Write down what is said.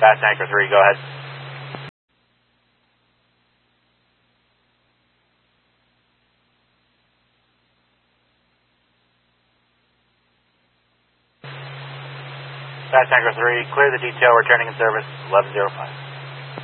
Fast Anchor 3, go ahead. Fast Anchor 3, clear the detail, returning in service 1105.